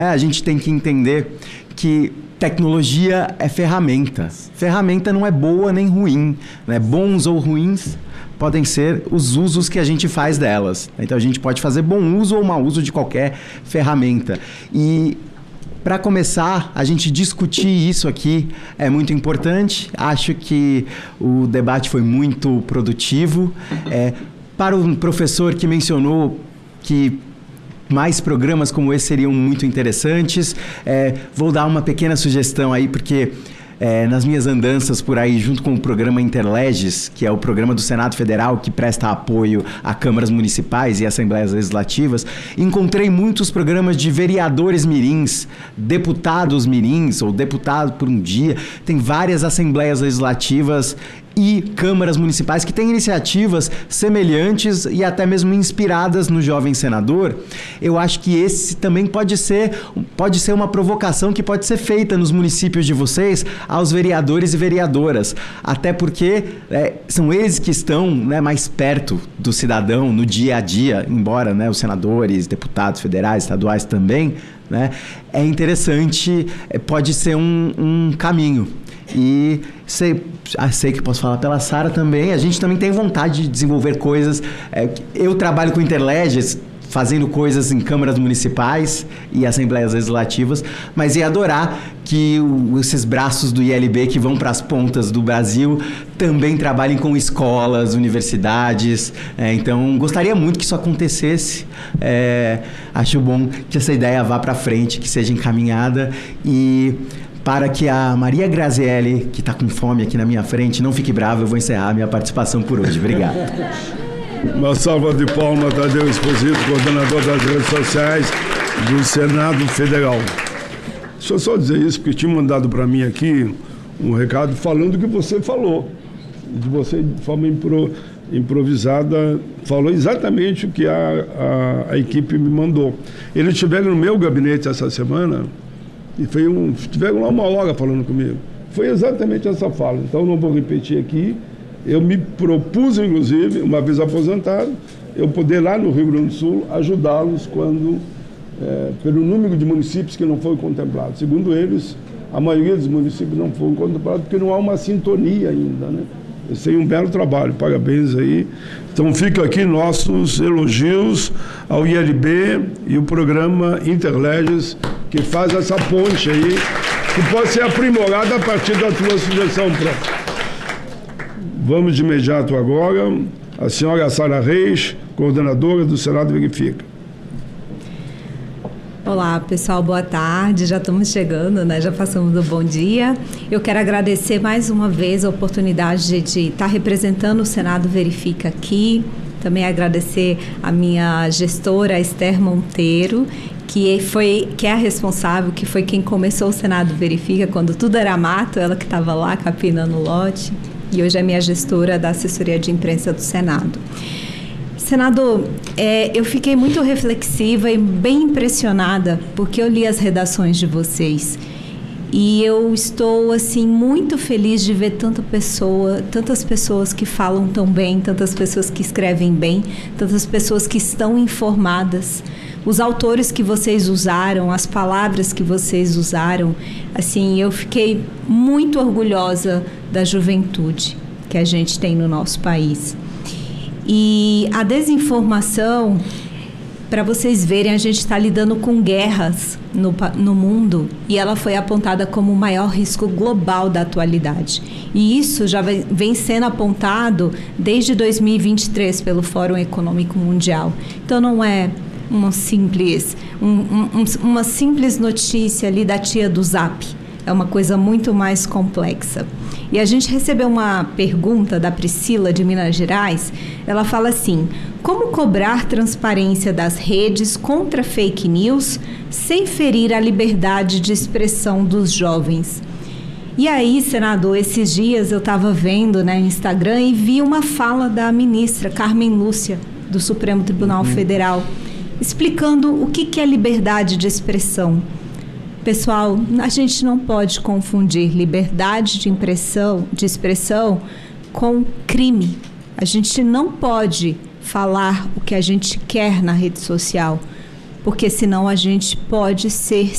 A gente tem que entender que tecnologia é ferramenta. Ferramenta não é boa nem ruim, né? Bons ou ruins podem ser os usos que a gente faz delas. Então, a gente pode fazer bom uso ou mau uso de qualquer ferramenta. E, para começar, a gente discutir isso aqui é muito importante. Acho que o debate foi muito produtivo. Para o professor que mencionou que mais programas como esse seriam muito interessantes, vou dar uma pequena sugestão aí, porque nas minhas andanças por aí, junto com o programa Interleges, que é o programa do Senado Federal que presta apoio a câmaras municipais e assembleias legislativas, encontrei muitos programas de vereadores mirins, deputados mirins ou deputado por um dia. Tem várias assembleias legislativas e câmaras municipais que têm iniciativas semelhantes e até mesmo inspiradas no jovem senador. Eu acho que esse também pode ser uma provocação que pode ser feita nos municípios de vocês aos vereadores e vereadoras, até porque são eles que estão, né, mais perto do cidadão no dia a dia, embora, né, os senadores, deputados federais, estaduais também, né, é interessante, pode ser um caminho. E sei que posso falar pela Sara também, a gente também tem vontade de desenvolver coisas. Eu trabalho com Interleges, fazendo coisas em câmaras municipais e assembleias legislativas, mas ia adorar que esses braços do ILB que vão para as pontas do Brasil também trabalhem com escolas, universidades. Então, gostaria muito que isso acontecesse. Acho bom que essa ideia vá para frente, que seja encaminhada. E para que a Maria Grazielli, que está com fome aqui na minha frente, não fique brava, eu vou encerrar a minha participação por hoje. Obrigado. Uma salva de palmas, Tadeu Esposito, coordenador das redes sociais do Senado Federal. Deixa eu só dizer isso, porque tinha mandado para mim aqui um recado falando o que você falou. De você, de forma improvisada, falou exatamente o que a equipe me mandou. Eles estiveram no meu gabinete essa semana e tiveram lá uma hora falando comigo. Foi exatamente essa fala. Então, não vou repetir aqui. Eu me propus, inclusive, uma vez aposentado, eu poder lá no Rio Grande do Sul ajudá-los pelo número de municípios que não foram contemplados. Segundo eles, a maioria dos municípios não foram contemplados porque não há uma sintonia ainda, né? Eles têm um belo trabalho, parabéns aí. Então fica aqui nossos elogios ao ILB e o programa Interleges, que faz essa ponte aí, que pode ser aprimorada a partir da tua sugestão própria. Vamos de imediato agora, a senhora Sara Reis, coordenadora do Senado Verifica. Olá, pessoal, boa tarde. Já estamos chegando, né? Já passamos do bom dia. Eu quero agradecer mais uma vez a oportunidade de estar representando o Senado Verifica aqui. Também agradecer a minha gestora, Esther Monteiro, que é a responsável, que foi quem começou o Senado Verifica quando tudo era mato, ela que estava lá capinando o lote. E hoje é minha gestora da assessoria de imprensa do Senado. Senador, eu fiquei muito reflexiva e bem impressionada porque eu li as redações de vocês e eu estou assim muito feliz de ver tantas pessoas que falam tão bem, tantas pessoas que escrevem bem, tantas pessoas que estão informadas. Os autores que vocês usaram, as palavras que vocês usaram, assim, eu fiquei muito orgulhosa da juventude que a gente tem no nosso país. E a desinformação, para vocês verem, a gente está lidando com guerras no mundo e ela foi apontada como o maior risco global da atualidade. E isso já vem sendo apontado desde 2023 pelo Fórum Econômico Mundial. Então não é uma simples notícia ali da tia do Zap. É uma coisa muito mais complexa. E a gente recebeu uma pergunta da Priscila, de Minas Gerais. Ela fala assim: como cobrar transparência das redes contra fake news sem ferir a liberdade de expressão dos jovens? E aí, senador, esses dias eu estava vendo, né, no Instagram e vi uma fala da ministra Carmen Lúcia, do Supremo Tribunal Federal, explicando o que é liberdade de expressão. Pessoal, a gente não pode confundir liberdade de expressão com crime. A gente não pode falar o que a gente quer na rede social. porque senão a gente pode ser